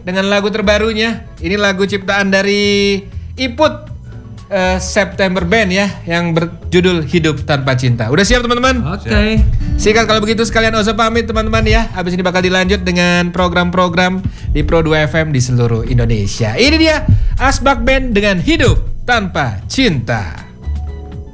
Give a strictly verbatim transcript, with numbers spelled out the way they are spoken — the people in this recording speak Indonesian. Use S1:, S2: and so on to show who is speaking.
S1: dengan lagu terbarunya. Ini lagu ciptaan dari Iput uh, September Band ya, yang berjudul Hidup Tanpa Cinta. Udah siap teman-teman?
S2: Oke. Okay.
S1: Sikat kalau begitu sekalian Ozo pamit teman-teman ya. Habis ini bakal dilanjut dengan program-program di Pro dua F M di seluruh Indonesia. Ini dia Asbak Band dengan Hidup Tanpa Cinta.